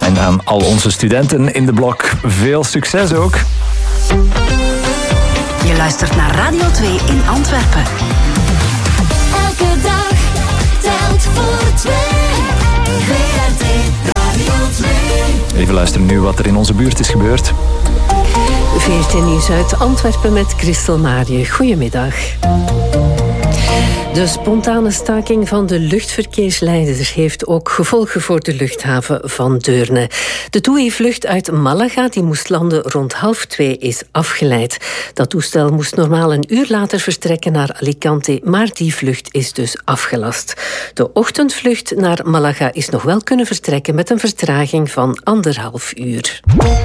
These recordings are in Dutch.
En aan al onze studenten in de blok veel succes ook. Je luistert naar Radio 2 in Antwerpen. Elke dag telt voor twee. VRT Radio 2. Even luisteren nu wat er in onze buurt is gebeurd. VRT Nieuws uit Antwerpen met Christel Marië. Goedemiddag. De spontane staking van de luchtverkeersleiders heeft ook gevolgen voor de luchthaven van Deurne. De TUI-vlucht uit Malaga, die moest landen rond 1:30, is afgeleid. Dat toestel moest normaal een uur later vertrekken naar Alicante, maar die vlucht is dus afgelast. De ochtendvlucht naar Malaga is nog wel kunnen vertrekken met een vertraging van 1,5 uur.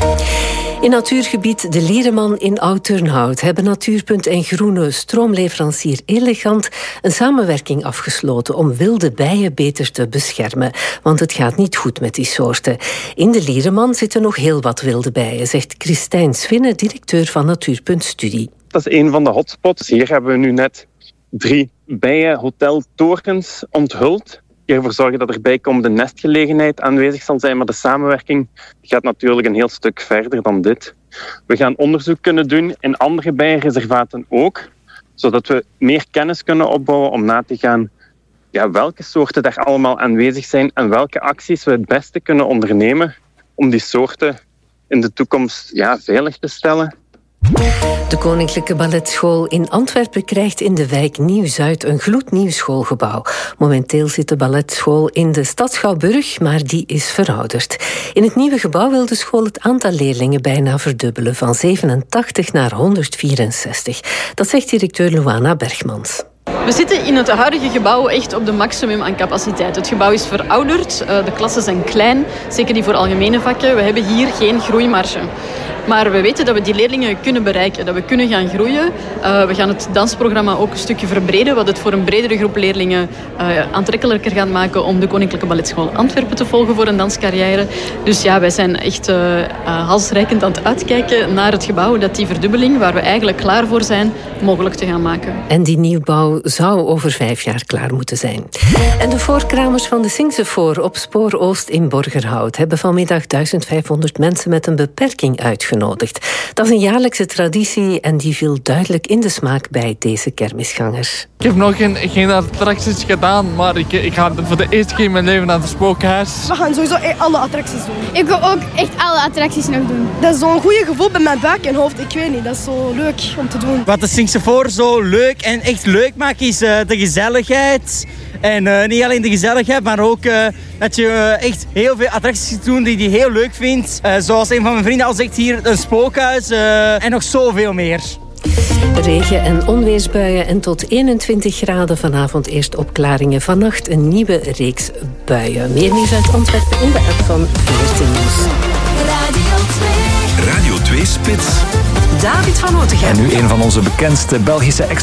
In natuurgebied De Liereman in Oud-Turnhout hebben Natuurpunt en groene stroomleverancier Elegant een samenwerking afgesloten om wilde bijen beter te beschermen. Want het gaat niet goed met die soorten. In De Liereman zitten nog heel wat wilde bijen, zegt Christijn Swinne, directeur van Natuurpunt Studie. Dat is een van de hotspots. Hier hebben we nu net 3 bijenhoteltorens onthuld. Die ervoor zorgen dat er bijkomende nestgelegenheid aanwezig zal zijn. Maar de samenwerking gaat natuurlijk een heel stuk verder dan dit. We gaan onderzoek kunnen doen in andere bijenreservaten ook, zodat we meer kennis kunnen opbouwen om na te gaan welke soorten daar allemaal aanwezig zijn en welke acties we het beste kunnen ondernemen om die soorten in de toekomst veilig te stellen. De Koninklijke Balletschool in Antwerpen krijgt in de wijk Nieuw-Zuid een gloednieuw schoolgebouw. Momenteel zit de balletschool in de stad Schouwburg, maar die is verouderd. In het nieuwe gebouw wil de school het aantal leerlingen bijna verdubbelen, van 87 naar 164. Dat zegt directeur Luana Bergmans. We zitten in het huidige gebouw echt op de maximum aan capaciteit. Het gebouw is verouderd, de klassen zijn klein, zeker die voor algemene vakken. We hebben hier geen groeimarge. Maar we weten dat we die leerlingen kunnen bereiken, dat we kunnen gaan groeien. We gaan het dansprogramma ook een stukje verbreden, wat het voor een bredere groep leerlingen aantrekkelijker gaat maken om de Koninklijke Balletschool Antwerpen te volgen voor een danscarrière. Dus wij zijn echt halsreikend aan het uitkijken naar het gebouw, dat die verdubbeling, waar we eigenlijk klaar voor zijn, mogelijk te gaan maken. En die nieuwbouw zou over 5 jaar klaar moeten zijn. En de voorkramers van de Singsefoor op Spoor Oost in Borgerhout hebben vanmiddag 1500 mensen met een beperking uitgenodigd. Dat is een jaarlijkse traditie en die viel duidelijk in de smaak bij deze kermisgangers. Ik heb nog geen attracties gedaan, maar ik ga voor de eerste keer in mijn leven naar het spookhuis. We gaan sowieso alle attracties doen. Ik wil ook echt alle attracties nog doen. Dat is zo'n goede gevoel bij mijn buik en hoofd. Ik weet niet, dat is zo leuk om te doen. Wat de Singsefoor zo leuk en echt leuk maakt is de gezelligheid. En niet alleen de gezelligheid, maar ook dat je echt heel veel attracties doet die je heel leuk vindt. Zoals een van mijn vrienden al zegt hier, een spookhuis en nog zoveel meer. Regen- en onweersbuien en tot 21 graden vanavond eerst opklaringen. Vannacht een nieuwe reeks buien. Meer nieuws uit Antwerpen in de app van VRT Nieuws. Radio 2. Radio 2 Spits. David van Otegem. En nu een van onze bekendste Belgische